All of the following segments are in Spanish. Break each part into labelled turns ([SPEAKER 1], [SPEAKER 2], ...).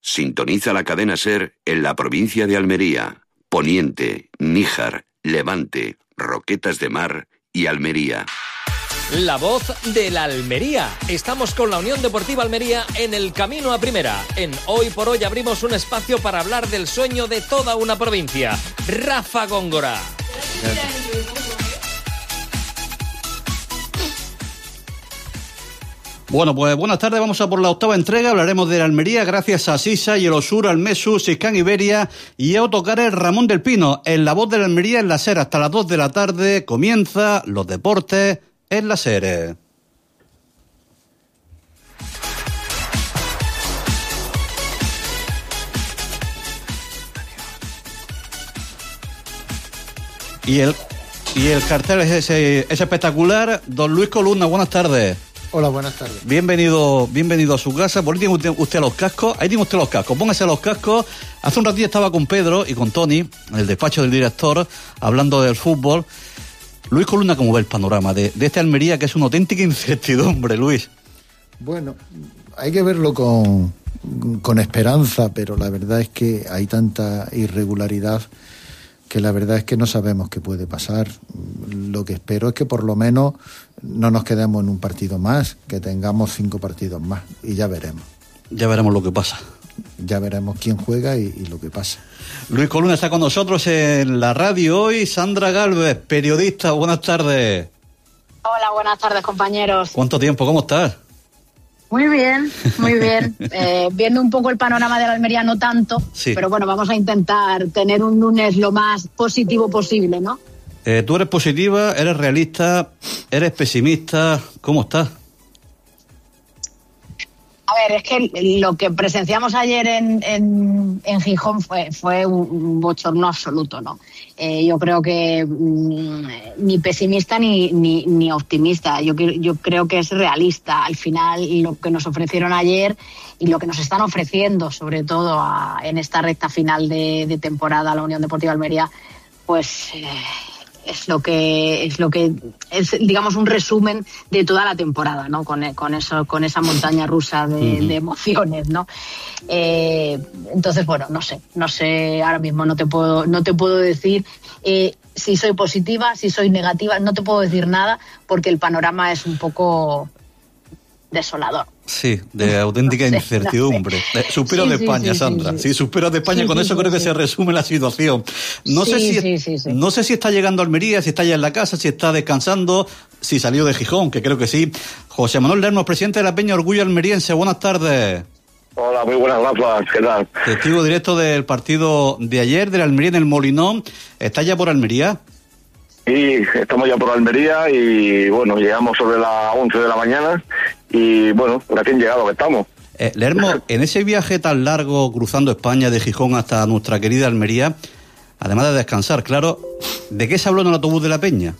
[SPEAKER 1] Sintoniza la cadena SER en la provincia de Almería, Poniente, Níjar, Levante, Roquetas de Mar y Almería.
[SPEAKER 2] La voz de la Almería. Estamos con la Unión Deportiva Almería en el camino a primera. En Hoy por Hoy abrimos un espacio para hablar del sueño de toda una provincia. Rafa Góngora.
[SPEAKER 3] Bueno, pues buenas tardes, vamos a por la octava entrega, hablaremos de la Almería gracias a Sisa, Yelosur, Almesu, Siscán Iberia y Autocares Ramón del Pino. En la voz de la Almería en la SER hasta las 2 de la tarde comienza los deportes en la SER. Y el cartel es espectacular. Don Luis Columna, buenas tardes.
[SPEAKER 4] Hola, buenas tardes.
[SPEAKER 3] Bienvenido a su casa. Por ahí tiene usted los cascos. Ahí tiene usted los cascos. Póngase los cascos. Hace un ratito estaba con Pedro y con Tony, en el despacho del director, hablando del fútbol. Luis Columna, ¿cómo ve el panorama de esta Almería, que es una auténtica incertidumbre, Luis?
[SPEAKER 4] Bueno, hay que verlo con esperanza, pero la verdad es que hay tanta irregularidad que la verdad es que no sabemos qué puede pasar. Lo que espero es que por lo menos no nos quedemos en un partido más, que tengamos 5 partidos más, y ya veremos.
[SPEAKER 3] Ya veremos lo que pasa.
[SPEAKER 4] Ya veremos quién juega y lo que pasa.
[SPEAKER 3] Luis Columna está con nosotros en la radio hoy. Sandra Gálvez, periodista, buenas tardes.
[SPEAKER 5] Hola, buenas tardes, compañeros.
[SPEAKER 3] ¿Cuánto tiempo? ¿Cómo estás?
[SPEAKER 5] Muy bien, muy bien. Viendo un poco el panorama de la Almería, no tanto, sí. Pero bueno, vamos a intentar tener un lunes lo más positivo posible, ¿no?
[SPEAKER 3] Tú eres positiva, eres realista, eres pesimista, ¿cómo estás?
[SPEAKER 5] A ver, es que lo que presenciamos ayer en Gijón fue un bochorno absoluto, ¿no? Yo creo que ni pesimista ni optimista. Yo creo que es realista. Al final, lo que nos ofrecieron ayer y lo que nos están ofreciendo, sobre todo en esta recta final de temporada, la Unión Deportiva Almería, pues es lo que es, digamos, un resumen de toda la temporada, ¿no? Con esa montaña rusa de emociones, ¿no? Entonces, bueno, no sé, ahora mismo no te puedo decir si soy positiva, si soy negativa, no te puedo decir nada porque el panorama es un poco desolador.
[SPEAKER 3] Sí, de auténtica incertidumbre. Suspiro de España, Sandra. Sí, suspiro de España. Con eso creo que se resume la situación. No sé si está llegando a Almería, si está ya en la casa, si está descansando, si salió de Gijón, que creo que sí. José Manuel Lernos, presidente de la Peña Orgullo Almeriense. Buenas tardes.
[SPEAKER 6] Hola, muy buenas, Rafa. ¿Qué tal?
[SPEAKER 3] Testigo directo del partido de ayer, de la Almería en el Molinón. ¿Está ya por Almería?
[SPEAKER 6] Sí, estamos ya por Almería y, bueno, llegamos sobre las 11 de la mañana y, bueno, recién llegado que estamos.
[SPEAKER 3] Lermo, en ese viaje tan largo cruzando España, de Gijón hasta nuestra querida Almería, además de descansar, claro, ¿de qué se habló en el autobús de la Peña?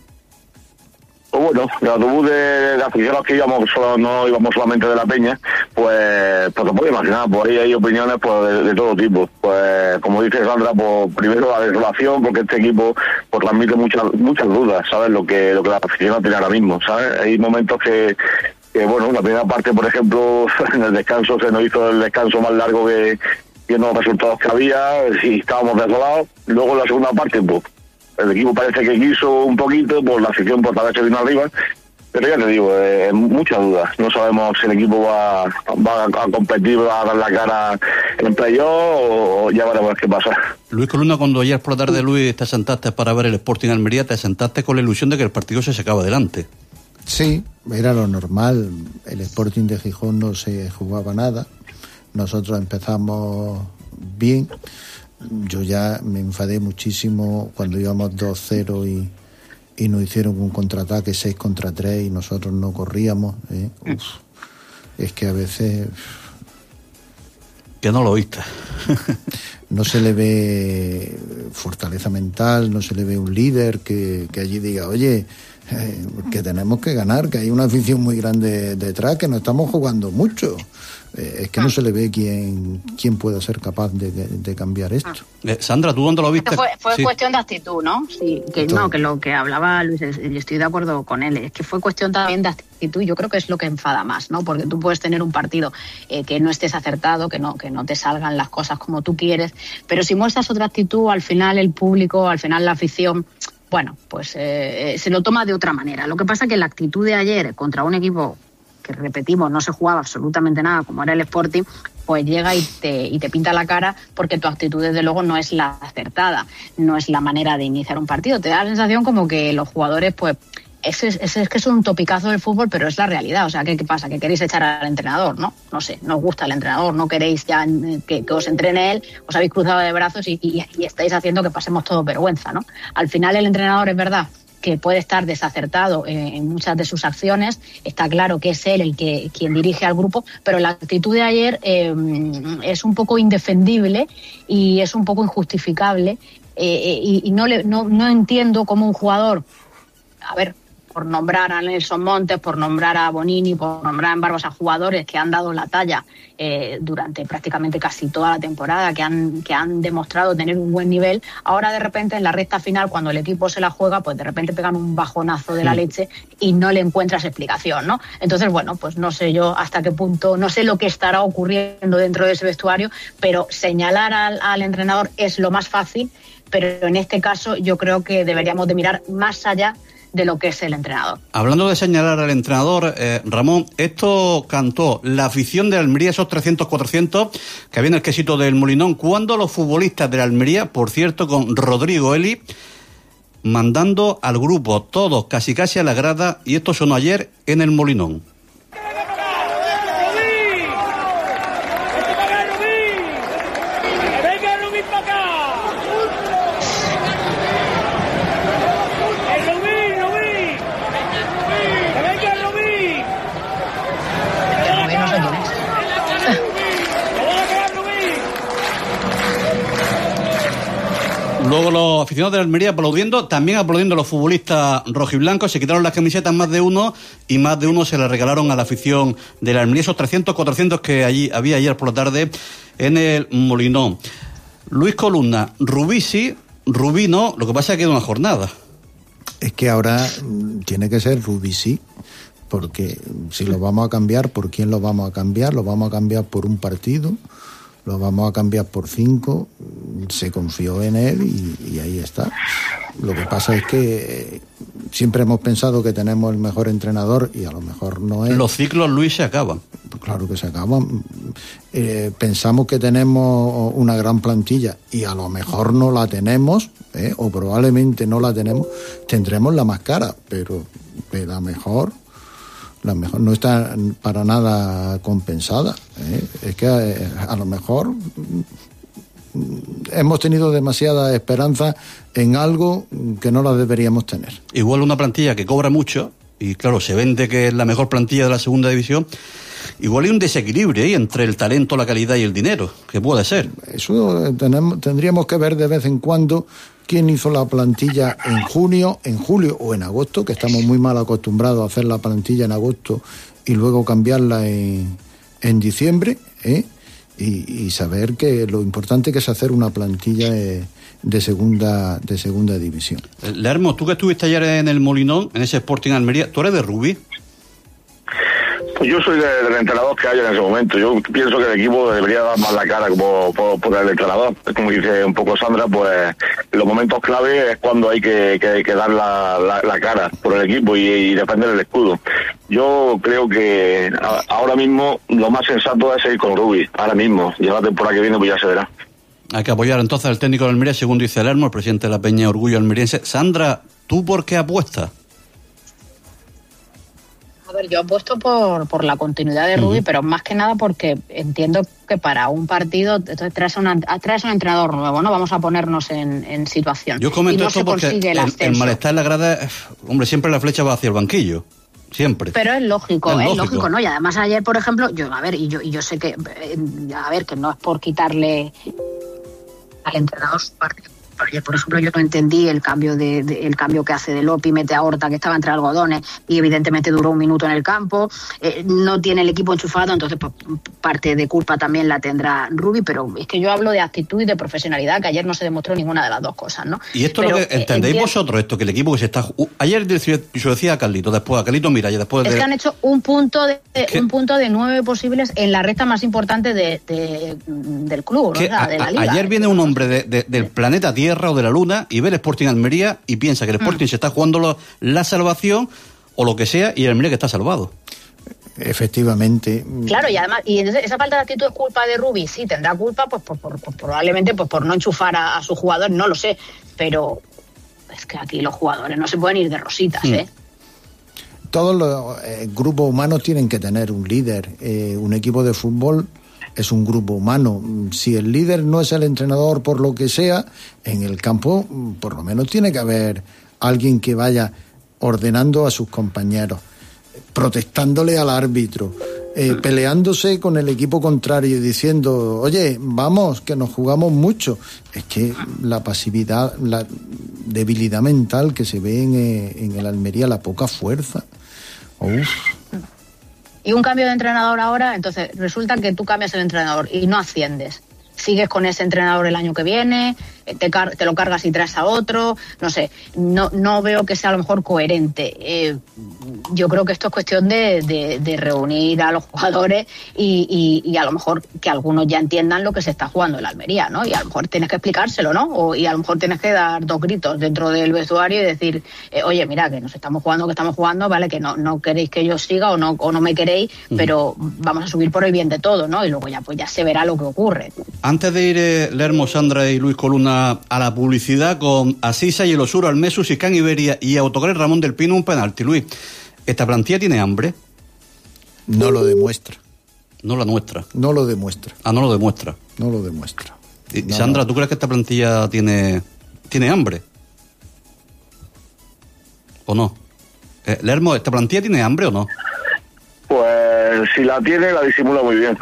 [SPEAKER 6] Pues bueno, el autobús de aficionados que no íbamos solamente de la Peña, pues te puedes imaginar, pues ahí hay opiniones pues de todo tipo. Pues como dice Sandra, pues primero la desolación, porque este equipo pues transmite muchas dudas, ¿sabes? Lo que la afición tiene ahora mismo, ¿sabes? Hay momentos que bueno, la primera parte, por ejemplo, en el descanso se nos hizo el descanso más largo que viendo los resultados que había, y estábamos desolados. Luego en la segunda parte, pues el equipo parece que quiso un poquito, pues la afición por tal vez se vino arriba, pero ya te digo, muchas dudas. No sabemos si el equipo va a competir, va a dar la cara en playoff o ya veremos qué pasa.
[SPEAKER 3] Luis Columna, cuando ayer por la tarde, Luis, te sentaste para ver el Sporting Almería, te sentaste con la ilusión de que el partido se sacaba adelante.
[SPEAKER 4] Sí, era lo normal. El Sporting de Gijón no se jugaba nada. Nosotros empezamos bien. Yo ya me enfadé muchísimo cuando íbamos 2-0 y nos hicieron un contraataque 6-3 y nosotros no corríamos. Es que a veces...
[SPEAKER 3] Que no lo oíste.
[SPEAKER 4] no se le ve fortaleza mental, no se le ve un líder que allí diga, oye, que tenemos que ganar, que hay una afición muy grande detrás, que no estamos jugando mucho. Es que no se le ve quién pueda ser capaz de cambiar esto.
[SPEAKER 3] Sandra, ¿tú dónde lo viste?
[SPEAKER 5] Fue cuestión de actitud, ¿no? Sí, que lo que hablaba Luis, y estoy de acuerdo con él, es que fue cuestión también de actitud, y yo creo que es lo que enfada más, ¿no? Porque tú puedes tener un partido que no estés acertado, que no te salgan las cosas como tú quieres, pero si muestras otra actitud, al final el público, al final la afición, bueno, pues se lo toma de otra manera. Lo que pasa es que la actitud de ayer contra un equipo que, repetimos, no se jugaba absolutamente nada, como era el Sporting, pues llega y te pinta la cara, porque tu actitud, desde luego, no es la acertada, no es la manera de iniciar un partido. Te da la sensación como que los jugadores, pues, es que es un topicazo del fútbol, pero es la realidad. O sea, ¿qué pasa? ¿Que queréis echar al entrenador? No sé, no os gusta el entrenador, no queréis ya que os entrene él, os habéis cruzado de brazos y estáis haciendo que pasemos todo vergüenza, ¿no? Al final el entrenador, es verdad que puede estar desacertado en muchas de sus acciones, está claro que es él quien dirige al grupo, pero la actitud de ayer es un poco indefendible y es un poco injustificable, y no entiendo cómo un jugador, a ver, por nombrar a Nelson Montes, por nombrar a Bonini, por nombrar en Barbas a jugadores que han dado la talla durante prácticamente casi toda la temporada, que han demostrado tener un buen nivel, ahora de repente en la recta final, cuando el equipo se la juega, pues de repente pegan un bajonazo de la leche y no le encuentras explicación, ¿no? Entonces, bueno, pues no sé yo hasta qué punto, no sé lo que estará ocurriendo dentro de ese vestuario, pero señalar al entrenador es lo más fácil, pero en este caso yo creo que deberíamos de mirar más allá de lo que es el entrenador.
[SPEAKER 3] Hablando de señalar al entrenador, Ramón, esto cantó la afición de Almería, esos 300-400 que había en el quesito del Molinón, cuando los futbolistas de la Almería, por cierto, con Rodrigo Eli, mandando al grupo, todos casi a la grada, y esto sonó ayer en el Molinón. Luego los aficionados de la Almería aplaudiendo, también aplaudiendo a los futbolistas rojiblancos, se quitaron las camisetas más de uno, y más de uno se las regalaron a la afición de la Almería, esos 300-400 que allí había ayer por la tarde en el Molinón. Luis Columna, Rubí sí, Rubí no, lo que pasa es que queda una jornada.
[SPEAKER 4] Es que ahora tiene que ser Rubí sí, porque si lo vamos a cambiar, ¿por quién lo vamos a cambiar? Lo vamos a cambiar por un partido, lo vamos a cambiar por 5, se confió en él y ahí está. Lo que pasa es que siempre hemos pensado que tenemos el mejor entrenador y a lo mejor no es.
[SPEAKER 3] Los ciclos, Luis, se acaban.
[SPEAKER 4] Pues claro que se acaban. Pensamos que tenemos una gran plantilla y a lo mejor no la tenemos, o probablemente no la tenemos, tendremos la más cara, pero la mejor no está para nada compensada. Es que a lo mejor hemos tenido demasiada esperanza en algo que no la deberíamos tener.
[SPEAKER 3] Igual una plantilla que cobra mucho, y claro, se vende que es la mejor plantilla de la segunda división, igual hay un desequilibrio ahí entre el talento, la calidad y el dinero, que puede ser.
[SPEAKER 4] Eso tendríamos que ver de vez en cuando quién hizo la plantilla en junio, en julio o en agosto, que estamos muy mal acostumbrados a hacer la plantilla en agosto y luego cambiarla en diciembre, y saber que lo importante que es hacer una plantilla de segunda división.
[SPEAKER 3] Lermo, tú que estuviste ayer en el Molinón, en ese Sporting Almería, ¿tú eres de Rubí?
[SPEAKER 6] Pues yo soy del entrenador que haya en ese momento. Yo pienso que el equipo debería dar más la cara como por el entrenador. Como dice un poco Sandra, pues los momentos clave es cuando hay que dar la cara por el equipo y defender el escudo. Yo creo que ahora mismo lo más sensato es seguir con Rubí. Ahora mismo, ya la temporada que viene pues ya se verá.
[SPEAKER 3] Hay que apoyar entonces al técnico de Almería, según dice Lermo, el presidente de la Peña Orgullo Almeriense. Sandra, ¿tú por qué apuestas?
[SPEAKER 5] A ver, yo apuesto por la continuidad de Rubí, pero más que nada porque entiendo que para un partido entonces traes un entrenador nuevo, ¿no? Vamos a ponernos en situación.
[SPEAKER 3] Yo comento esto porque el malestar en la grada, hombre, siempre la flecha va hacia el banquillo. Siempre.
[SPEAKER 5] Pero es lógico, ¿no? Y además ayer, por ejemplo, yo sé que, que no es por quitarle al entrenador su parte. Por ejemplo, yo no entendí el cambio el cambio que hace de Lopi, mete a Horta, que estaba entre algodones, y evidentemente duró un minuto en el campo. No tiene el equipo enchufado, entonces pues, parte de culpa también la tendrá Rubi, pero es que yo hablo de actitud y de profesionalidad, que ayer no se demostró ninguna de las dos cosas, ¿no?
[SPEAKER 3] Y esto es lo que entendéis vosotros, esto, que el equipo que se está... Ayer yo decía a Carlito, después a Carlito Miralles, después
[SPEAKER 5] es que han hecho un punto de 9 posibles en la recta más importante del club, ¿no? De la liga.
[SPEAKER 3] Ayer viene un hombre del planeta Tierra o de la Luna y ve el Sporting Almería y piensa que el Sporting se está jugando la salvación o lo que sea, y el Almería que está salvado.
[SPEAKER 4] Efectivamente.
[SPEAKER 5] Claro, y además, y esa falta de actitud es culpa de Rubi. Sí, tendrá culpa pues probablemente pues por no enchufar a su jugador, no lo sé, pero es que aquí los jugadores no se pueden ir de rositas,
[SPEAKER 4] Todos los grupos humanos tienen que tener un líder. Un equipo de fútbol es un grupo humano. Si el líder no es el entrenador por lo que sea, en el campo por lo menos tiene que haber alguien que vaya ordenando a sus compañeros, protestándole al árbitro, peleándose con el equipo contrario y diciendo, oye, vamos, que nos jugamos mucho. Es que la pasividad, la debilidad mental que se ve en el Almería, la poca fuerza. Uf.
[SPEAKER 5] Y un cambio de entrenador ahora, entonces resulta que tú cambias el entrenador y no asciendes. Sigues con ese entrenador el año que viene, te lo cargas y traes a otro, no sé, no veo que sea a lo mejor coherente. Yo creo que esto es cuestión de reunir a los jugadores y a lo mejor que algunos ya entiendan lo que se está jugando en la Almería, ¿no? Y a lo mejor tienes que explicárselo, ¿no? Y a lo mejor tienes que dar 2 gritos dentro del vestuario y decir, oye, mira, que nos estamos jugando, ¿vale? Que no queréis que yo siga o no me queréis, pero vamos a subir por el bien de todo, ¿no? Y luego ya se verá lo que ocurre.
[SPEAKER 3] Antes de ir Lermo, Sandra y Luis Coluna a la publicidad, con Asisa y el Osuro, Almesu, Sicán Iberia y Autocar Ramón del Pino, un penalti. Luis, ¿esta plantilla tiene hambre?
[SPEAKER 4] No lo demuestra.
[SPEAKER 3] No la nuestra.
[SPEAKER 4] No lo demuestra.
[SPEAKER 3] Ah, no lo demuestra.
[SPEAKER 4] No lo demuestra.
[SPEAKER 3] Y no, Sandra, ¿tú crees que esta plantilla tiene hambre? ¿O no? Lermo, ¿esta plantilla tiene hambre o no?
[SPEAKER 6] Pues si la tiene, la disimula muy bien.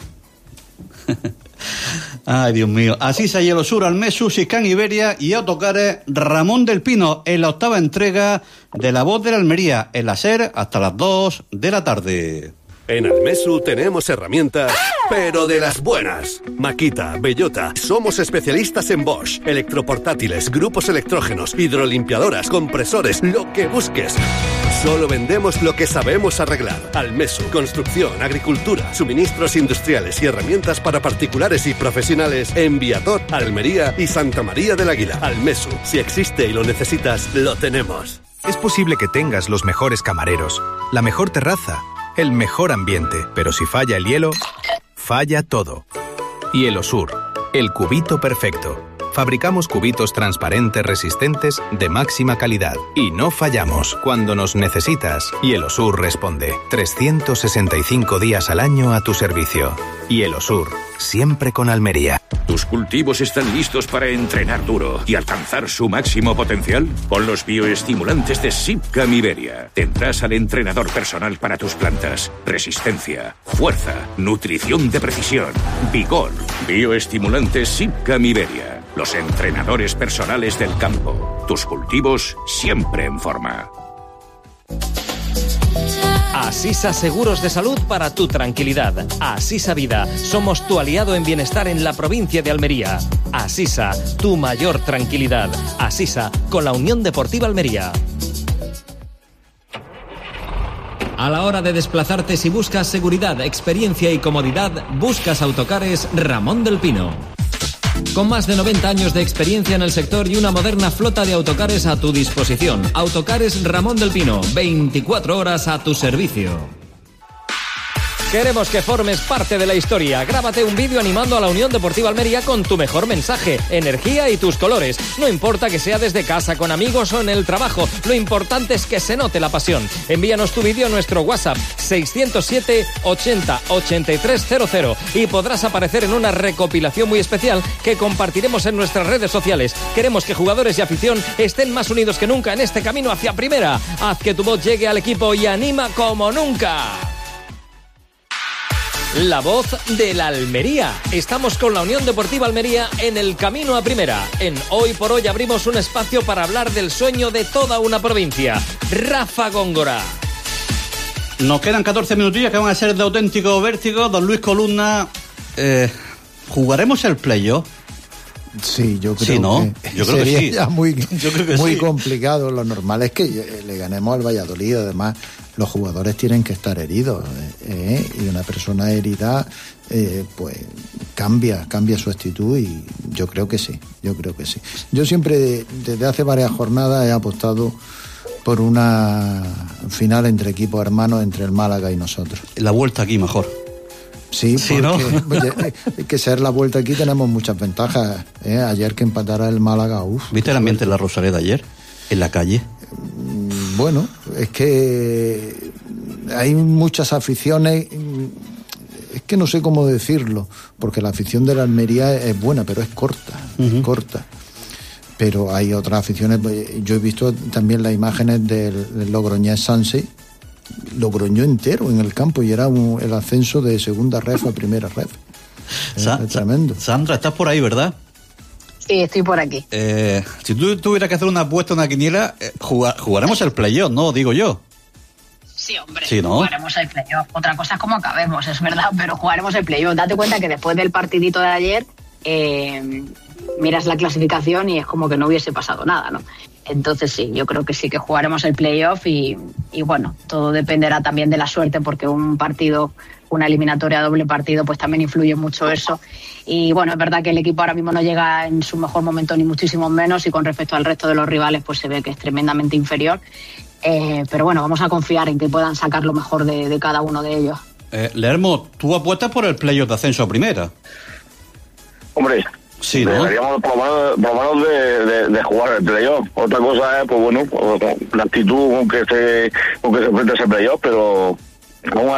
[SPEAKER 3] Ay, Dios mío. Así se hielo sur, Almesu, Sicán Iberia y Autocares Ramón del Pino en la 8ª entrega de La Voz de la Almería, en la SER, hasta las 2 de la tarde.
[SPEAKER 7] En Almesu tenemos herramientas, pero de las buenas. Makita, Bellota, somos especialistas en Bosch, electroportátiles, grupos electrógenos, hidrolimpiadoras, compresores, lo que busques. Solo vendemos lo que sabemos arreglar. Almesu, construcción, agricultura, suministros industriales y herramientas para particulares y profesionales en Viator, Almería y Santa María del Águila. Almesu, si existe y lo necesitas, lo tenemos.
[SPEAKER 8] Es posible que tengas los mejores camareros, la mejor terraza, el mejor ambiente, pero si falla el hielo, falla todo. Hielo Sur, el cubito perfecto. Fabricamos cubitos transparentes resistentes de máxima calidad. Y no fallamos. Cuando nos necesitas, Hielo Sur responde. 365 días al año a tu servicio. Hielo Sur, siempre con Almería.
[SPEAKER 9] ¿Tus cultivos están listos para entrenar duro y alcanzar su máximo potencial? Con los bioestimulantes de Sipcam Iberia tendrás al entrenador personal para tus plantas. Resistencia, fuerza, nutrición de precisión, vigor. Bioestimulantes Sipcam Iberia. Los entrenadores personales del campo. Tus cultivos siempre en forma.
[SPEAKER 2] Asisa Seguros de Salud para tu tranquilidad. Asisa Vida. Somos tu aliado en bienestar en la provincia de Almería. Asisa, tu mayor tranquilidad. Asisa, con la Unión Deportiva Almería. A la hora de desplazarte, si buscas seguridad, experiencia y comodidad, buscas Autocares Ramón del Pino. Con más de 90 años de experiencia en el sector y una moderna flota de autocares a tu disposición. Autocares Ramón del Pino, 24 horas a tu servicio. Queremos que formes parte de la historia. Grábate un vídeo animando a la Unión Deportiva Almería con tu mejor mensaje, energía y tus colores. No importa que sea desde casa, con amigos o en el trabajo, lo importante es que se note la pasión. Envíanos tu vídeo a nuestro WhatsApp 607 80 8300 y podrás aparecer en una recopilación muy especial que compartiremos en nuestras redes sociales. Queremos que jugadores y afición estén más unidos que nunca en este camino hacia primera. Haz que tu voz llegue al equipo y anima como nunca. La voz de la Almería. Estamos con la Unión Deportiva Almería en el camino a primera. En Hoy por Hoy abrimos un espacio para hablar del sueño de toda una provincia. Rafa Góngora.
[SPEAKER 3] Nos quedan 14 minutillos que van a ser de auténtico vértigo. Don Luis Columna, ¿jugaremos el playoff?
[SPEAKER 4] Sí, yo creo,
[SPEAKER 3] sí, ¿no?
[SPEAKER 4] que
[SPEAKER 3] yo creo
[SPEAKER 4] sería
[SPEAKER 3] que sí.
[SPEAKER 4] Ya muy
[SPEAKER 3] sí.
[SPEAKER 4] complicado. Lo normal es que le ganemos al Valladolid. Además, los jugadores tienen que estar heridos, y una persona herida pues cambia su actitud, y yo creo que sí. Yo siempre, desde hace varias jornadas, he apostado por una final entre equipos hermanos, entre el Málaga y nosotros.
[SPEAKER 3] La vuelta aquí mejor.
[SPEAKER 4] Sí, porque,
[SPEAKER 3] ¿no?
[SPEAKER 4] Oye, que ser la vuelta aquí tenemos muchas ventajas. Ayer que empatara el Málaga,
[SPEAKER 3] ¿Viste el ambiente en la Rosaleda ayer? En la calle.
[SPEAKER 4] Bueno, es que hay muchas aficiones. Es que no sé cómo decirlo, porque la afición de la Almería es buena, pero es corta, corta. Pero hay otras aficiones. Yo he visto también las imágenes del Logroñés Sanse. Logroñó entero en el campo, y era el ascenso de segunda ref a primera ref. Tremendo.
[SPEAKER 3] Sandra, estás por ahí, ¿verdad?
[SPEAKER 5] Sí, estoy por aquí.
[SPEAKER 3] Si tú tuvieras que hacer una apuesta, una quiniela, jugaremos el playoff, ¿no? Digo yo.
[SPEAKER 5] Sí, hombre,
[SPEAKER 3] sí, ¿no?
[SPEAKER 5] Jugaremos el playoff. Otra cosa es cómo acabemos, es verdad, pero jugaremos el playoff. Date cuenta que después del partidito de ayer, miras la clasificación y es como que no hubiese pasado nada, ¿no? Entonces sí, yo creo que sí que jugaremos el playoff y bueno, todo dependerá también de la suerte, porque un partido, una eliminatoria doble partido, pues también influye mucho eso. Y bueno, es verdad que el equipo ahora mismo no llega en su mejor momento, ni muchísimo menos, y con respecto al resto de los rivales pues se ve que es tremendamente inferior. Pero bueno, vamos a confiar en que puedan sacar lo mejor de cada uno de ellos.
[SPEAKER 3] Lermo, ¿tú apuestas por el playoff de ascenso a primera?
[SPEAKER 6] Hombre,
[SPEAKER 3] sí, ¿no?
[SPEAKER 6] Deberíamos por lo menos de jugar el playoff. Otra cosa es, pues bueno, la actitud con que se enfrenta ese playoff, pero vamos a